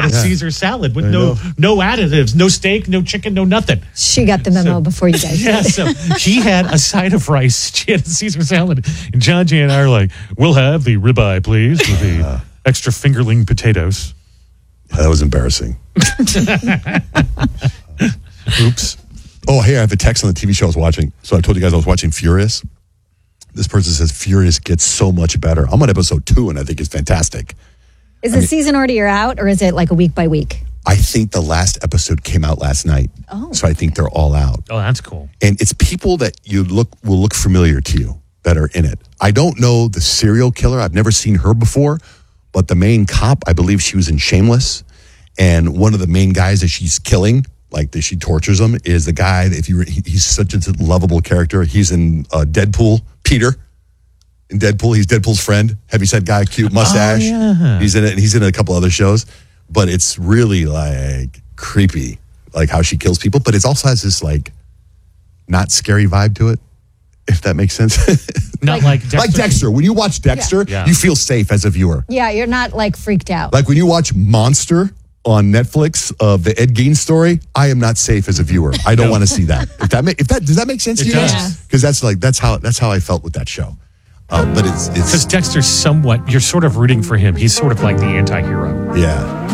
had a Caesar salad with no additives, no steak, no chicken, no nothing. She got the memo before you guys. Yeah, so she had a side of rice. She had a Caesar salad. And John Jay and I are like, we'll have the ribeye, please, with the extra fingerling potatoes. That was embarrassing. Oops. Oh, hey, I have a text on the TV show I was watching. So I told you guys I was watching Furious. This person says Furious gets so much better. I'm on episode 2, and I think it's fantastic. Is the season already out, or is it like a week by week? I think the last episode came out last night. Oh. So I think they're all out. Oh, that's cool. And it's people that will look familiar to you that are in it. I don't know the serial killer. I've never seen her before. But the main cop, I believe she was in Shameless. And one of the main guys that she's killing, like that she tortures him, is the guy that he's such a lovable character. He's in Deadpool, Peter. In Deadpool, he's Deadpool's friend, heavyset guy, cute mustache. Oh, yeah. He's in it, and he's in a couple other shows. But it's really like creepy, like how she kills people. But it also has this like not scary vibe to it, if that makes sense. Not like Dexter. Like Dexter. When you watch Dexter, you feel safe as a viewer. Yeah, you're not like freaked out. Like when you watch Monster on Netflix of the Ed Gein story, I am not safe as a viewer. I don't want to see that. Does that make sense to you guys? Because that's how I felt with that show. But it's because Dexter's somewhat, you're sort of rooting for him. He's sort of like the anti-hero. Yeah.